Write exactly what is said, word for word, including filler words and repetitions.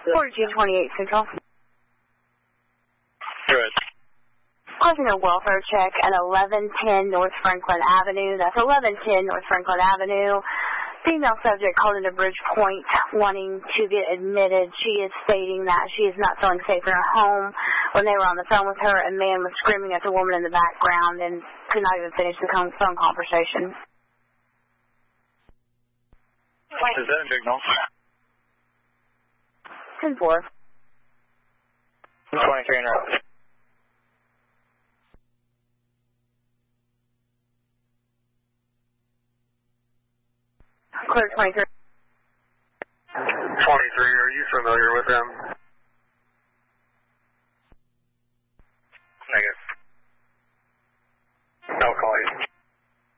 forty-two twenty-eight Central. Good. Causing a welfare check at eleven ten North Franklin Avenue. That's eleven ten North Franklin Avenue. Female subject called into Bridge Point wanting to get admitted. She is stating that she is not feeling safe in her home. When they were on the phone with her, a man was screaming at the woman in the background and could not even finish the phone conversation. Is that a signal? ten four. twenty-three in route. Clear twenty-three. twenty-three, are you familiar with them?